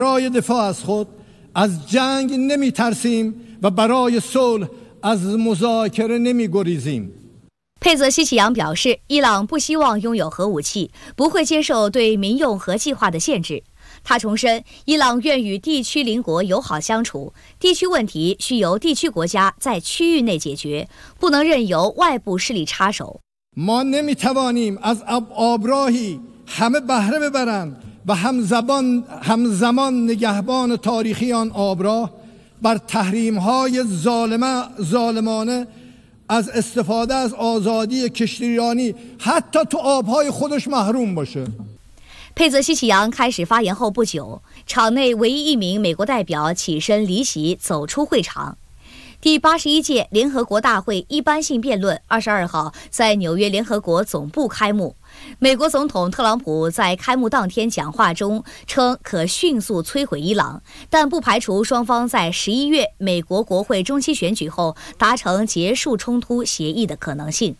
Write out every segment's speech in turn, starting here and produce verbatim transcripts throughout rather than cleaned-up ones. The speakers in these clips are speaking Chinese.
برای دفاع از خود از جنگ نمی‌ترسیم و برای صلح از مذاکره نمی‌گریزیم。 佩泽西奇扬表示，伊朗不希望拥有核武器，不会接受对民用核计划的限制。他重申，伊朗愿与地区邻国友好相处，地区问题需由地区国家在区域内解决，不能任由外部势力插手。 ما نمی‌توانیم از آبراهی همه بهره ببرند و همزبان همزمان نگهبان تاریخی آن آبراه بر تحریم‌های ظالمه ظالمانه از استفاده از آزادی کشتیرانی حتی تو آبهای خودش محروم باشه。 佩泽西奇扬开始发言后不久，场内唯一一名美国代表起身离席，走出会场。第八十一届联合国大会一般性辩论二十二号在纽约联合国总部开幕。美国总统特朗普在开幕当天讲话中称，可迅速摧毁伊朗，但不排除双方在十一月美国国会中期选举后达成结束冲突协议的可能性。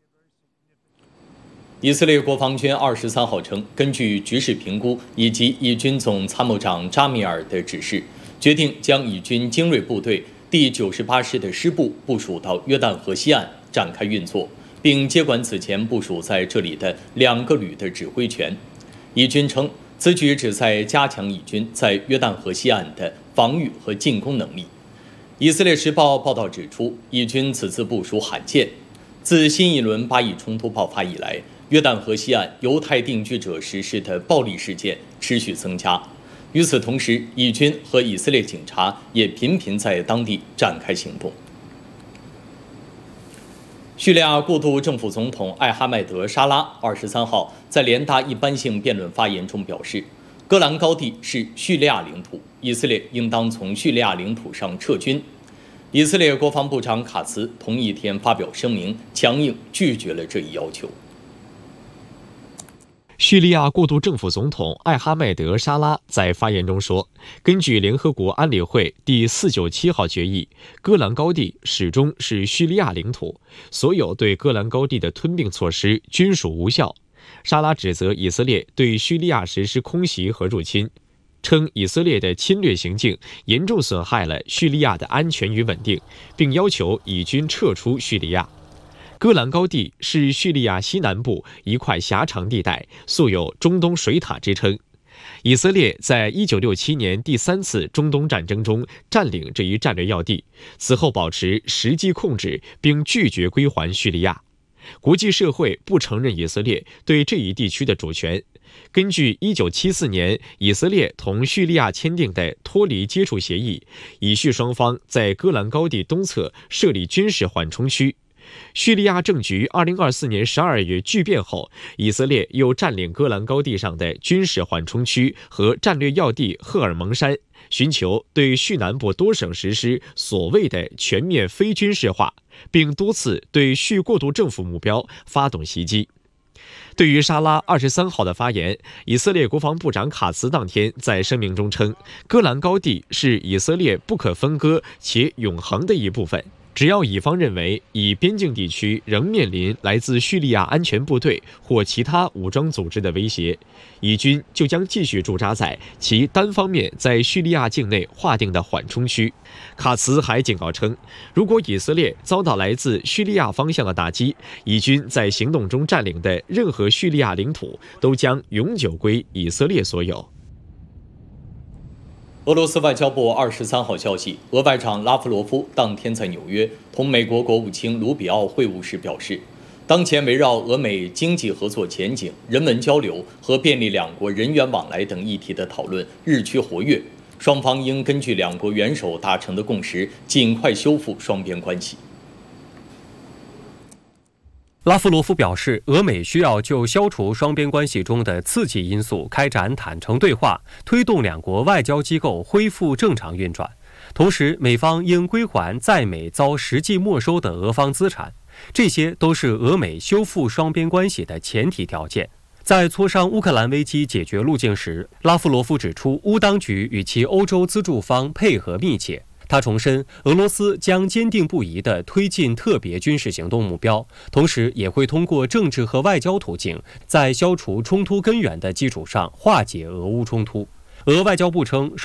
以色列国防军二十三号称，根据局势评估以及以军总参谋长扎米尔的指示，决定将以军精锐部队第九十八师的师部部署到约旦河西岸展开运作，并接管此前部署在这里的两个旅的指挥权。以军称，此举旨在加强以军在约旦河西岸的防御和进攻能力。以色列时报报道指出，以军此次部署罕见，自新一轮巴以冲突爆发以来，约旦河西岸犹太定居者实施的暴力事件持续增加。与此同时，以军和以色列警察也频频在当地展开行动。叙利亚过渡政府总统艾哈迈德·沙拉二十三号在联大一般性辩论发言中表示，戈兰高地是叙利亚领土，以色列应当从叙利亚领土上撤军。以色列国防部长卡茨同一天发表声明，强硬拒绝了这一要求。 叙利亚过渡政府总统艾哈迈德·沙拉在发言中说，根据联合国安理会第四九七号决议，戈兰高地始终是叙利亚领土，所有对戈兰高地的吞并措施均属无效。沙拉指责以色列对叙利亚实施空袭和入侵，称以色列的侵略行径严重损害了叙利亚的安全与稳定，并要求以军撤出叙利亚。戈兰高地是叙利亚西南部一块狭长地带，素有中东水塔之称。以色列在一九六七年第三次中东战争中占领这一战略要地，此后保持实际控制，并拒绝归还叙利亚。国际社会不承认以色列对这一地区的主权。根据一九七四年以色列同叙利亚签订的脱离接触协议，以叙双方在戈兰高地东侧设立军事缓冲区。叙利亚政局二零二四年十二月剧变后，以色列又占领戈兰高地上的军事缓冲区和战略要地赫尔蒙山，寻求对叙南部多省实施所谓的全面非军事化，并多次对叙过渡政府目标发动袭击。对于沙拉二十三号的发言，以色列国防部长卡茨当天在声明中称，戈兰高地是以色列不可分割且永恒的一部分。只要以方认为以边境地区仍面临来自叙利亚安全部队或其他武装组织的威胁，以军就将继续驻扎在其单方面在叙利亚境内划定的缓冲区。卡茨还警告称，如果以色列遭到来自叙利亚方向的打击，以军在行动中占领的任何叙利亚领土都将永久归以色列所有。 俄罗斯外交部二十三号消息，俄外长拉夫罗夫当天在纽约同美国国务卿卢比奥会晤时表示，当前围绕俄美经济合作前景、人文交流和便利两国人员往来等议题的讨论日趋活跃，双方应根据两国元首达成的共识，尽快修复双边关系。 拉夫罗夫表示，俄美需要就消除双边关系中的刺激因素开展坦诚对话，推动两国外交机构恢复正常运转。同时，美方应归还在美遭实际没收的俄方资产，这些都是俄美修复双边关系的前提条件。在磋商乌克兰危机解决路径时，拉夫罗夫指出，乌当局与其欧洲资助方配合密切。他重申，俄罗斯将坚定不移地推进特别军事行动目标，同时也会通过政治和外交途径，在消除冲突根源的基础上化解俄乌冲突。 俄外交部称，